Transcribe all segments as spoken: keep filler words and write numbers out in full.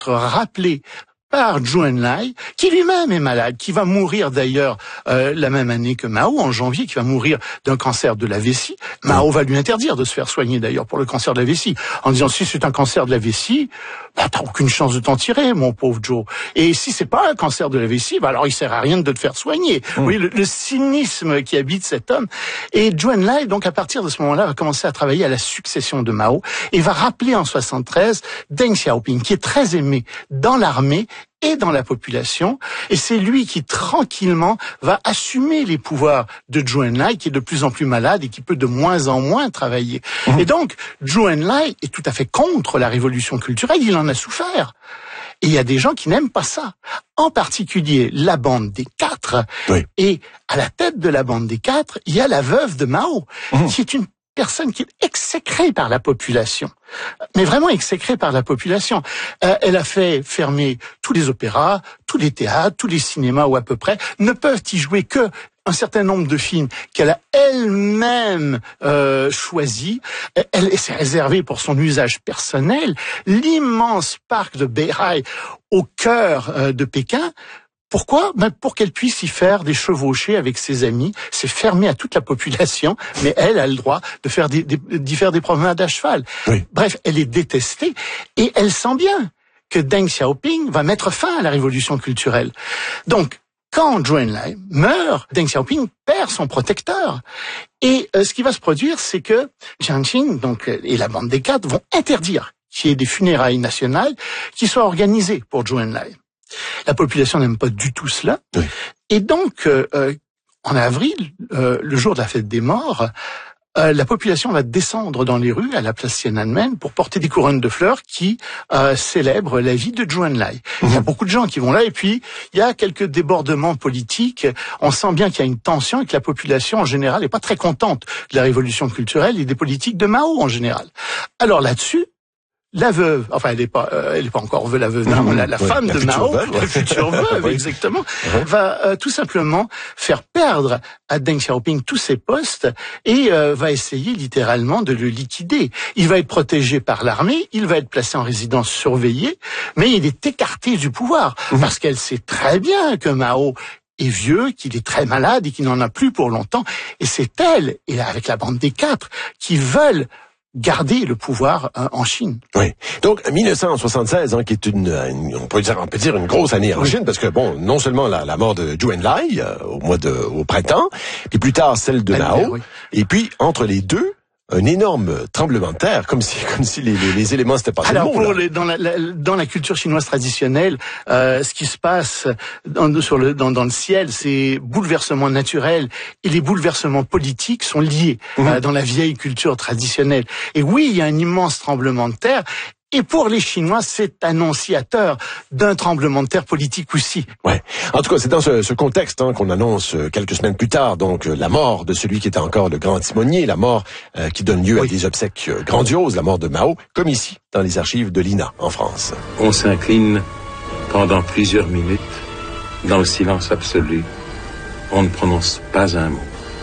rappelé par Zhou Enlai, qui lui-même est malade, qui va mourir d'ailleurs euh, la même année que Mao, en janvier, qui va mourir d'un cancer de la vessie. Mao va lui interdire de se faire soigner d'ailleurs pour le cancer de la vessie, en disant si c'est un cancer de la vessie, bah, t'as aucune chance de t'en tirer, mon pauvre Zhou. Et si c'est pas un cancer de la vessie, bah alors il sert à rien de te faire soigner. Mmh. Vous voyez le, le cynisme qui habite cet homme. Et Zhou Enlai, donc à partir de ce moment-là, va commencer à travailler à la succession de Mao et va rappeler en soixante-treize Deng Xiaoping, qui est très aimé dans l'armée et dans la population, et c'est lui qui tranquillement va assumer les pouvoirs de Zhou Enlai, qui est de plus en plus malade et qui peut de moins en moins travailler. Mmh. Et donc, Zhou Enlai est tout à fait contre la révolution culturelle, il en a souffert. Et il y a des gens qui n'aiment pas ça. En particulier, la bande des quatre. Oui. Et à la tête de la bande des quatre, il y a la veuve de Mao, mmh. qui est une personne qui est exécrée par la population, mais vraiment exécrée par la population. Euh, elle a fait fermer tous les opéras, tous les théâtres, tous les cinémas, ou à peu près, ne peuvent y jouer que un certain nombre de films qu'elle a elle-même euh, choisis. Elle s'est réservée pour son usage personnel l'immense parc de Beihai au cœur euh, de Pékin. Pourquoi? Ben pour qu'elle puisse y faire des chevauchées avec ses amis. C'est fermé à toute la population, mais elle a le droit de faire des, des, d'y faire des promenades à cheval. Oui. Bref, elle est détestée et elle sent bien que Deng Xiaoping va mettre fin à la révolution culturelle. Donc, quand Zhou Enlai meurt, Deng Xiaoping perd son protecteur. Et euh, ce qui va se produire, c'est que Jiang Qing, donc, et la bande des quatre vont interdire qu'il y ait des funérailles nationales qui soient organisées pour Zhou Enlai. La population n'aime pas du tout cela. Oui. Et donc, euh, en avril, euh, le jour de la fête des morts, euh, la population va descendre dans les rues à la place Tiananmen pour porter des couronnes de fleurs qui euh, célèbrent la vie de Zhou Enlai. Mmh. Il y a beaucoup de gens qui vont là, et puis il y a quelques débordements politiques. On sent bien qu'il y a une tension et que la population en général n'est pas très contente de la révolution culturelle et des politiques de Mao en général. Alors là-dessus, la veuve, enfin elle n'est pas, euh, elle est pas encore veuve, la veuve, non, mmh, la, la ouais, femme la de Mao, veuve, ouais. la future veuve, oui. exactement, mmh. va euh, tout simplement faire perdre à Deng Xiaoping tous ses postes et euh, va essayer littéralement de le liquider. Il va être protégé par l'armée, il va être placé en résidence surveillée, mais il est écarté du pouvoir mmh. parce qu'elle sait très bien que Mao est vieux, qu'il est très malade et qu'il n'en a plus pour longtemps. Et c'est elle, et avec la bande des quatre, qui veulent garder le pouvoir euh, en Chine. Oui. Donc mille neuf cent soixante-seize, hein, qui est une, une, on peut dire, on peut dire une grosse année en oui. Chine, parce que bon, non seulement la, la mort de Zhou Enlai euh, au mois de, au printemps, puis plus tard celle de Mao, oui. et puis entre les deux, un énorme tremblement de terre, comme si, comme si les, les, les éléments s'étaient passés. Alors, le monde, pour les, dans, la, la, dans la culture chinoise traditionnelle, euh, ce qui se passe dans, sur le, dans, dans le ciel, c'est bouleversements naturels et les bouleversements politiques sont liés mmh. euh, dans la vieille culture traditionnelle. Et oui, il y a un immense tremblement de terre. Et pour les Chinois, c'est annonciateur d'un tremblement de terre politique aussi. Ouais. En tout cas, c'est dans ce, ce contexte hein, qu'on annonce euh, quelques semaines plus tard, donc euh, la mort de celui qui était encore le grand timonier, la mort euh, qui donne lieu oui. à des obsèques euh, grandioses, la mort de Mao, comme ici, dans les archives de l'I N A, en France. On s'incline pendant plusieurs minutes, dans le silence absolu. On ne prononce pas un mot.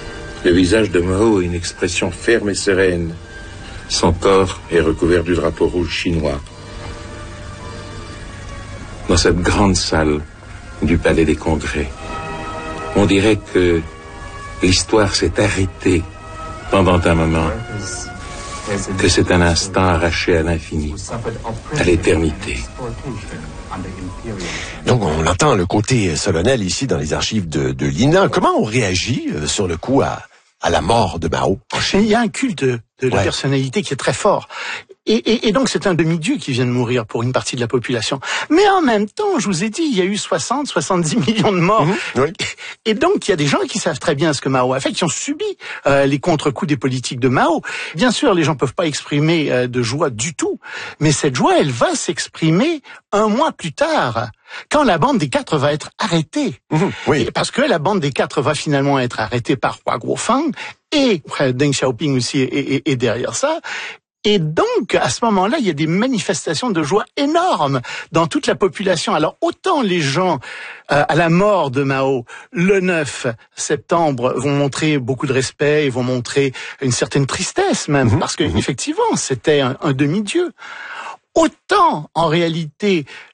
Le visage de Mao a une expression ferme et sereine. Son corps est recouvert du drapeau rouge chinois. Dans cette grande salle du Palais des Congrès, on dirait que l'histoire s'est arrêtée pendant un moment, que c'est un instant arraché à l'infini, à l'éternité. Donc on entend le côté solennel ici dans les archives de, de l'I N A. Comment on réagit euh, sur le coup à, à la mort de Mao? Il y a un culte de la ouais. personnalité qui est très fort. Et, et, et donc c'est un demi-dieu qui vient de mourir pour une partie de la population. Mais en même temps, je vous ai dit, il y a eu soixante, soixante-dix millions de morts. Mmh, oui. Et, et donc il y a des gens qui savent très bien ce que Mao a fait, qui ont subi euh, les contre-coups des politiques de Mao. Bien sûr, les gens peuvent pas exprimer euh, de joie du tout, mais cette joie, elle va s'exprimer un mois plus tard, quand la bande des quatre va être arrêtée. Mmh, oui. Et parce que la bande des quatre va finalement être arrêtée par Hua Guofeng, et Deng Xiaoping aussi est, est, est derrière ça. Et donc, à ce moment-là, il y a des manifestations de joie énormes dans toute la population. Alors, autant les gens, euh, à la mort de Mao, le neuf septembre, vont montrer beaucoup de respect et vont montrer une certaine tristesse même, mmh, parce que, mmh. effectivement, c'était un, un demi-dieu. Autant, en réalité,